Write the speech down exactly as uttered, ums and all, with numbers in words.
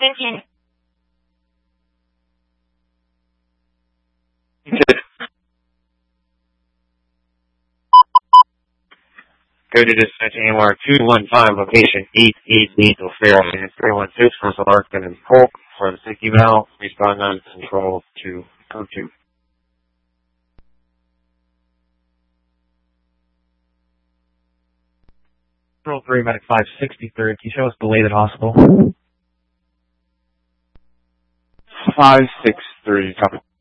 Attention. Go to dispatch A M R two one five, location eight eight eight O'Farrell, three one six, Russell Larkin and Polk for the sick eval. Respond on control to code two. Control three, medic five sixty-third. Can you show us the way to the hospital? five six three, copy.